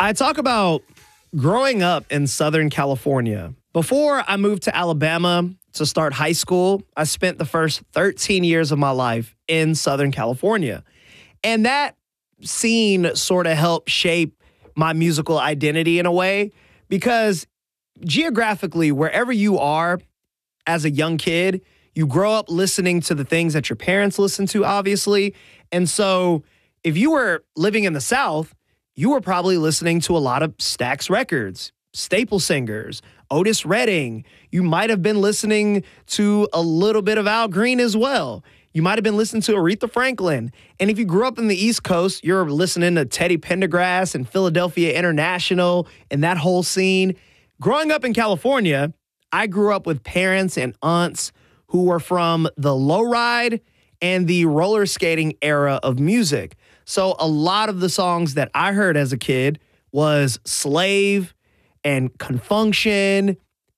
I talk about growing up in Southern California. Before I moved to Alabama to start high school, I spent the first 13 years of my life in Southern California. And that scene sort of helped shape my musical identity in a way because geographically, wherever you are as a young kid, you grow up listening to the things that your parents listen to, obviously. And so if you were living in the South, you were probably listening to a lot of Stax Records, Staple Singers, Otis Redding. You might have been listening to a little bit of Al Green as well. You might have been listening to Aretha Franklin. And if you grew up in the East Coast, you're listening to Teddy Pendergrass and Philadelphia International and that whole scene. Growing up in California, I grew up with parents and aunts who were from the lowride and the roller skating era of music. So a lot of the songs that I heard as a kid was Slave and Confunction,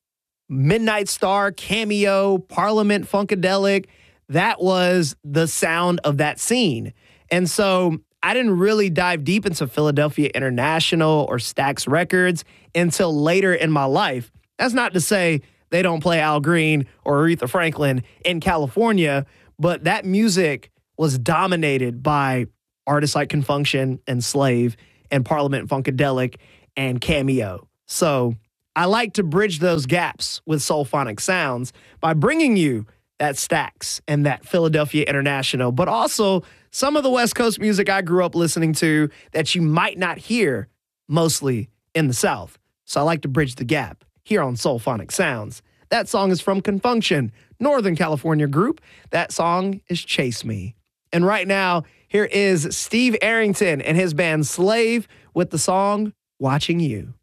Midnight Star, Cameo, Parliament Funkadelic. That was the sound of that scene. And so I didn't really dive deep into Philadelphia International or Stax Records until later in my life. That's not to say they don't play Al Green or Aretha Franklin in California, but that music was dominated by artists like Confunction and Slave and Parliament Funkadelic and Cameo. So I like to bridge those gaps with Soulphonic Sounds by bringing you that Stax and that Philadelphia International, but also some of the West Coast music I grew up listening to that you might not hear mostly in the South. So I like to bridge the gap here on Soulphonic Sounds. That song is from Confunction, Northern California group. That song is Chase Me. And right now, here is Steve Arrington and his band Slave with the song Watching You.